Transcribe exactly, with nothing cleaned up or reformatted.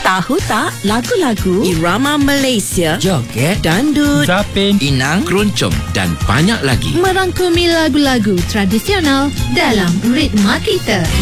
Tahu tak lagu-lagu Irama Malaysia, joget, dangdut, Zapin, Inang, keroncong dan banyak lagi. merangkumi lagu-lagu tradisional dalam ritma kita.